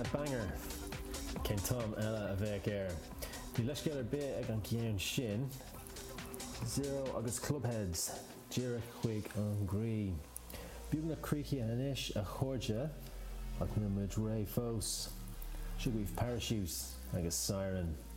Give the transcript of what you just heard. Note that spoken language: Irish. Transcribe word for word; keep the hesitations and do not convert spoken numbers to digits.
mad banger cén tom eile a bheith air. Bhí leisceile be ag an céan sin Zero agus Clubheads Díreach chuig an Green. Bíom na críocha inis a chuirde ach na muid ré fós. Siúd Parachutes agus Siren.